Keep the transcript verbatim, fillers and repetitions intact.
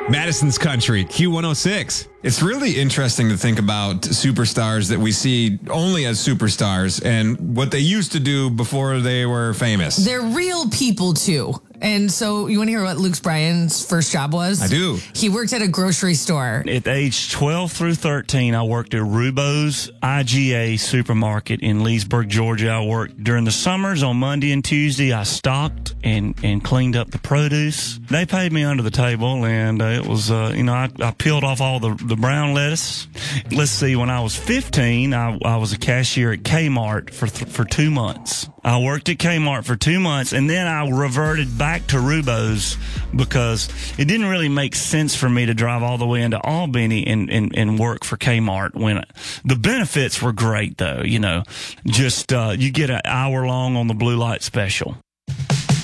Madison's Country, Q one oh six. It's really interesting to think about superstars that we see only as superstars and what they used to do before they were famous. They're real people, too. And so you want to hear what Luke Bryan's first job was? I do. He worked at a grocery store. At age twelve through thirteen, I worked at Rubo's I G A supermarket in Leesburg, Georgia. I worked during the summers on Monday and Tuesday. I stocked and, and cleaned up the produce. They paid me under the table, and uh, it was, uh, you know, I, I peeled off all the, the brown lettuce. Let's see, when I was fifteen, I, I was a cashier at Kmart for, th- for two months. I worked at Kmart for two months, and then I reverted back to Rubo's because it didn't really make sense for me to drive all the way into Albany and, and, and work for Kmart. When the benefits were great, though, you know, just uh, you get an hour long on the blue light special.